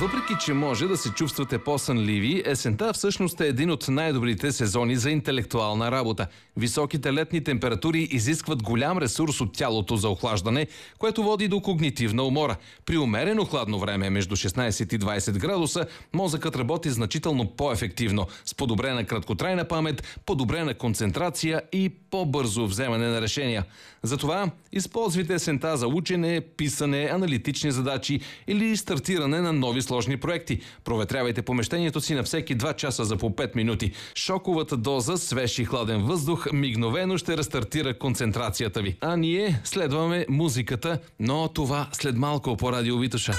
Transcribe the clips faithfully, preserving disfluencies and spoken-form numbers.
Въпреки че може да се чувствате по-сънливи, есента всъщност е един от най-добрите сезони за интелектуална работа. Високите летни температури изискват голям ресурс от тялото за охлаждане, което води до когнитивна умора. При умерено хладно време, между шестнайсет и двайсет градуса, мозъкът работи значително по-ефективно, с подобрена краткотрайна памет, подобрена концентрация и по-бързо вземане на решения. Затова използвайте есента за учене, писане, аналитични задачи или стартиране на нови сложни проекти. Проветрявайте помещението си на всеки два часа за по пет минути. Шоковата доза свеж и хладен въздух мигновено ще рестартира концентрацията ви. А ние следваме музиката, но това след малко по Радио Витоша.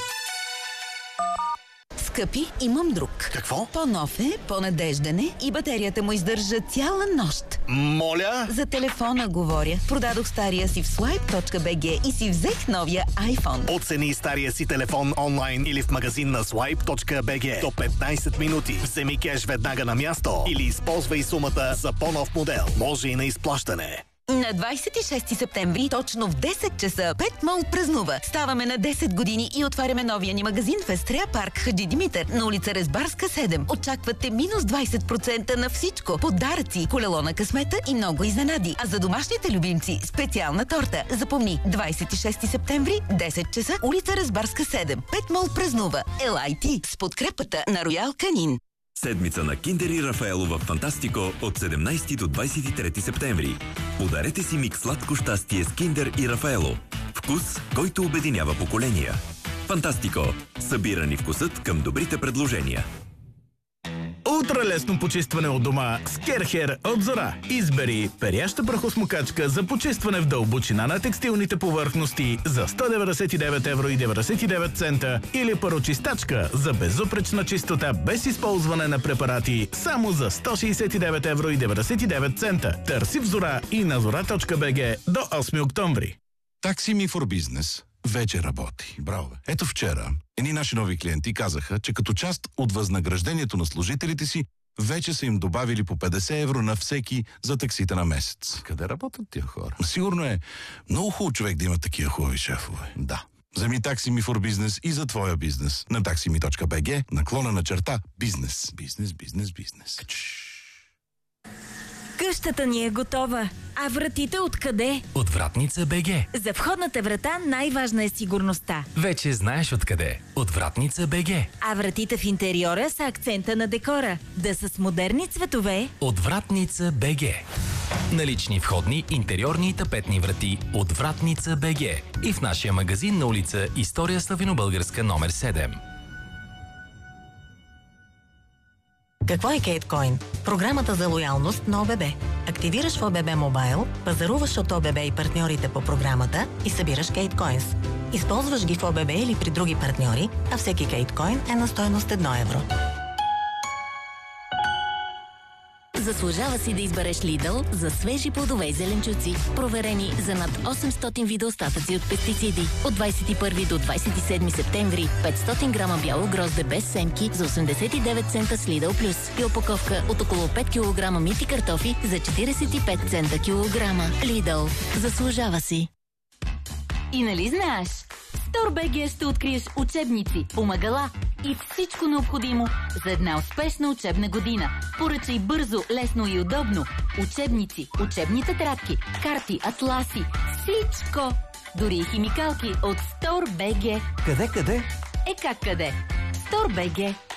Скъпи, имам друг. Какво? По-нов е, по-надежден е и батерията му издържа цяла нощ. Моля? За телефона говоря. Продадох стария си в слайп точка би джи и си взех новия iPhone. Оцени стария си телефон онлайн или в магазин на слайп точка би джи до петнайсет минути. Вземи кеш веднага на място или използвай сумата за по-нов модел. Може и на изплащане. На двайсет и шести септември, точно в десет часа, пет мол празнува. Ставаме на десет години и отваряме новия ни магазин в Естрея парк Хаджи Димитър на улица Резбарска седем. Очаквате минус двайсет процента на всичко. Подаръци, колело на късмета и много изненади. А за домашните любимци специална торта. Запомни, двайсет и шести септември, десет часа, улица Резбарска седем. пет мол празнува. ел ай ти с подкрепата на Роял Канин. Седмица на Киндер и Рафаело в Фантастико от седемнайсети до двайсет и трети септември. Подарете си микс сладко щастие с Киндер и Рафаело. Вкус, който обединява поколения. Фантастико. Събирани вкусът към добрите предложения. Ултралесно почистване от дома с Керхер от Зора. Избери перяща прахосмокачка за почистване в дълбочина на текстилните повърхности за сто деветдесет и девет евро и деветдесет и девет цента или парочистачка за безупречна чистота без използване на препарати само за сто шейсет и девет евро и деветдесет и девет цента. Търси в Зора и на зора точка би джи до осми октомври. Taxi Me for Business вече работи. Браво, бе. Ето вчера едни наши нови клиенти казаха, че като част от възнаграждението на служителите си, вече са им добавили по петдесет евро на всеки за таксите на месец. Къде работят тия хора? Сигурно е много хубаво човек да има такива хубави шефове. Да. Вземи Taxi Me for Business и за твоя бизнес на таксими точка би джи, наклона на черта бизнес. Бизнес, бизнес, бизнес. Къщата ни е готова. А вратите откъде? От Вратница БГ. За входната врата най-важна е сигурността. Вече знаеш откъде. От Вратница БГ. А вратите в интериора са акцента на декора. Да са с модерни цветове. От Вратница БГ. Налични входни, интериорни и тапетни врати от Вратница БГ. И в нашия магазин на улица История Славино-Българска номер седем. Какво е Кейткоин? Програмата за лоялност на ОББ. Активираш в ОББ Мобайл, пазаруваш от ОББ и партньорите по програмата и събираш Кейткоинс. Използваш ги в ОББ или при други партньори, а всеки Кейткоин е на стойност едно евро. Заслужава си да избереш Lidl за свежи плодове и зеленчуци. Проверени за над осемстотин вида остатъци от пестициди. От двайсет и първи до двайсет и седми септември петстотин грама бяло грозде без семки за осемдесет и девет цента с Lidl Plus. И опаковка от около пет килограма мити картофи за четирийсет и пет цента килограма. Lidl. Заслужава си. И нали знаеш? В StoreBG ще откриеш учебници, помагала и всичко необходимо за една успешна учебна година. Поръчай бързо, лесно и удобно. Учебници, учебни тетрадки, карти, атласи, всичко! Дори и химикалки от StoreBG. Къде, къде? Е как къде? StoreBG.